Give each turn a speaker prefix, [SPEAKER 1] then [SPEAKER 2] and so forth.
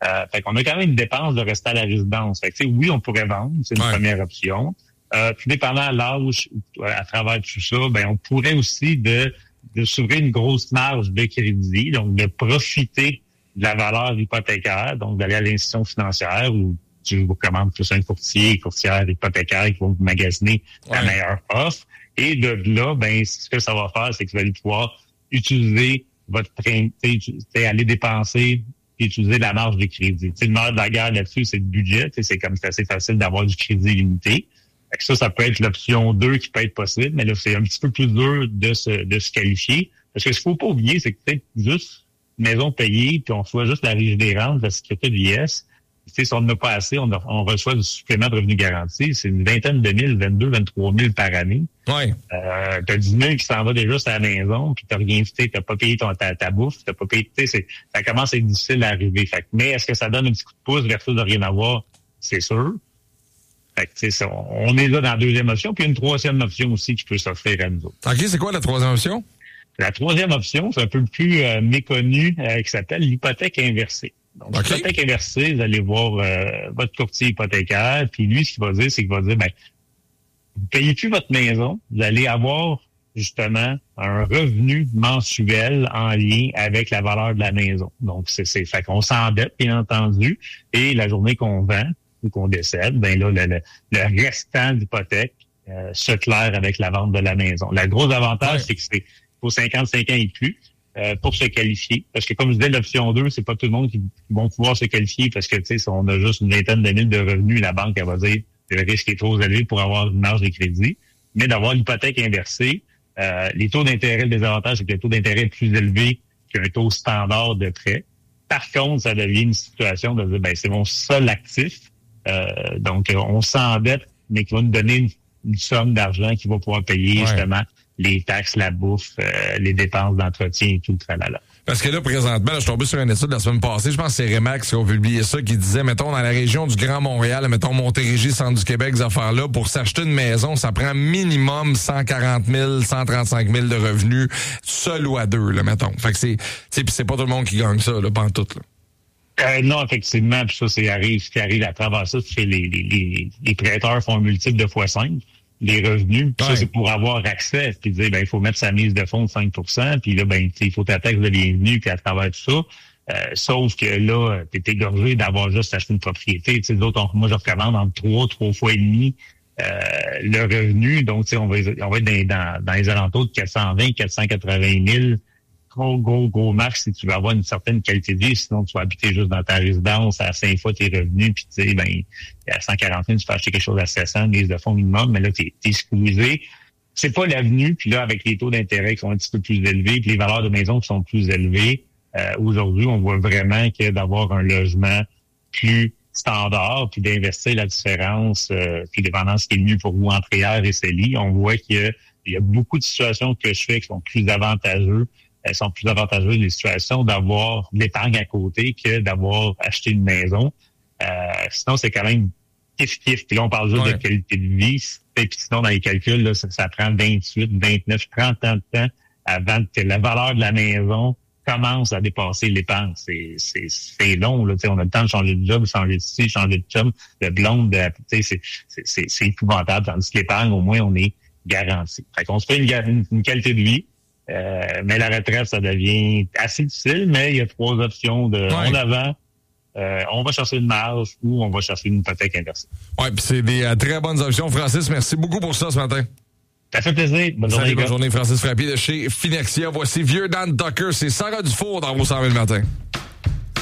[SPEAKER 1] Fait qu'on a quand même une dépense de rester à la résidence. Fait que, oui, on pourrait vendre, c'est une première option. Puis dépendant de l'âge, à travers tout ça, ben on pourrait aussi de s'ouvrir une grosse marge de crédit, donc de profiter de la valeur hypothécaire, donc d'aller à l'institution financière où tu vous commandes plus un courtière hypothécaire qui va vous magasiner la meilleure offre. Et de là, ben ce que ça va faire, c'est que vous allez pouvoir utiliser votre aller dépenser et utiliser la marge de crédit. Le nerf de la guerre là-dessus, c'est le budget. C'est assez facile d'avoir du crédit limité. Ça peut être l'option 2 qui peut être possible, mais là, c'est un petit peu plus dur de se qualifier. Parce que ce qu'il faut pas oublier, c'est que peut-être juste maison payée, puis on reçoit juste la régie des rentes de la sécurité de l'IS. Si on n'a pas assez, on reçoit du supplément de revenu garanti. C'est une vingtaine de mille, 22, 23 000 par année.
[SPEAKER 2] Ouais.
[SPEAKER 1] T'as 10 000 qui s'en va déjà à la maison, puis t'as rien, t'as pas payé ta bouffe, t'as pas payé, ça commence à être difficile à arriver. Mais est-ce que ça donne un petit coup de pouce versus de rien avoir? C'est sûr. Fait que, on est là dans la deuxième option, puis une troisième option aussi qui peut s'offrir à nous autres.
[SPEAKER 2] OK, c'est quoi la troisième option?
[SPEAKER 1] La troisième option, c'est un peu plus méconnue, qui s'appelle l'hypothèque inversée. Donc, l'hypothèque inversée, vous allez voir votre courtier hypothécaire, puis lui, ce qu'il va dire, c'est qu'il va dire, vous payez plus votre maison, vous allez avoir justement un revenu mensuel en lien avec la valeur de la maison. Donc, fait qu'on s'endette, bien entendu, et la journée qu'on vend, ou qu'on décède, ben là, le restant d'hypothèque se claire avec la vente de la maison. Le gros avantage, c'est que c'est pour 55 ans et plus pour se qualifier. Parce que comme je disais, l'option 2, c'est pas tout le monde qui vont pouvoir se qualifier parce que, si on a juste une vingtaine de mille de revenus, la banque, elle va dire que le risque est trop élevé pour avoir une marge de crédit. Mais d'avoir l'hypothèque inversée, les taux d'intérêt, le désavantage, c'est que le taux d'intérêt est plus élevé qu'un taux standard de prêt. Par contre, ça devient une situation de dire, c'est mon seul actif. Donc, on s'endette, mais qui va nous donner une somme d'argent qui va pouvoir payer justement les taxes, la bouffe, les dépenses d'entretien et tout le tralala.
[SPEAKER 2] Parce que là, présentement, je suis tombé sur une étude la semaine passée, je pense que c'est Remax qui a publié ça, qui disait, mettons, dans la région du Grand Montréal, mettons Montérégie, centre du Québec, ces affaires-là, pour s'acheter une maison, ça prend minimum 140 000, 135 000 de revenus, seul ou à deux, là, mettons. Fait que c'est pas tout le monde qui gagne ça, là, pantoute, là.
[SPEAKER 1] Non, effectivement, puis ça, ce qui arrive à travers ça, c'est les prêteurs font un multiple de x5, les revenus, puis ça, c'est pour avoir accès, puis dire, il faut mettre sa mise de fonds de 5%, puis là, il faut ta taxe de bienvenue, puis à travers tout ça, sauf que là, t'es égorgé d'avoir juste acheté une propriété, tu sais, d'autres, moi, je recommande entre 3 fois et demi, le revenu, donc, tu sais, on va être dans les alentours de 420, 480 000, gros max si tu veux avoir une certaine qualité de vie, sinon tu vas habiter juste dans ta résidence à 5 fois tes revenus, puis tu sais, à 140 000, tu peux acheter quelque chose à 700, mise de fonds minimum, mais là, t'es squeezé. C'est pas l'avenue, puis là, avec les taux d'intérêt qui sont un petit peu plus élevés, puis les valeurs de maison qui sont plus élevées, aujourd'hui, on voit vraiment que d'avoir un logement plus standard, puis d'investir la différence, puis dépendant ce qui est mieux pour vous entre hier et CELI, on voit qu'il y a beaucoup de situations que je fais qui sont plus avantageuses. Elles sont plus avantageuses les situations d'avoir de l'épargne à côté que d'avoir acheté une maison. Sinon, c'est quand même kiff-kiff. Puis là, on parle juste de qualité de vie. Et puis sinon, dans les calculs, là, ça prend 28, 29, 30 ans de temps avant que la valeur de la maison commence à dépasser l'épargne. C'est long, là. On a le temps de changer de job, changer de ci, changer de job, de blonde. C'est épouvantable. Tandis que l'épargne, au moins, on est garanti. Fait qu'on se fait une qualité de vie. Mais la retraite, ça devient assez difficile, mais il y a 3 options en avant. On va chercher une marge ou on va chercher une hypothèque inversée.
[SPEAKER 2] Oui, puis c'est des très bonnes options. Francis, merci beaucoup pour ça ce matin.
[SPEAKER 1] Ça fait plaisir. Bonne journée.
[SPEAKER 2] Bonne journée, Francis Frappier de chez Finexia. Voici Vieux Dan Tucker. C'est Sarah Dufour dans vos 100 000 le matin.